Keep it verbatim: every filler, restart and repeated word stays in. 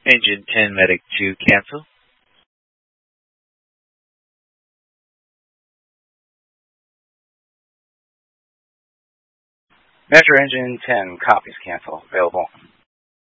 Engine ten Medic two cancel. Measure Engine ten copies cancel. Available.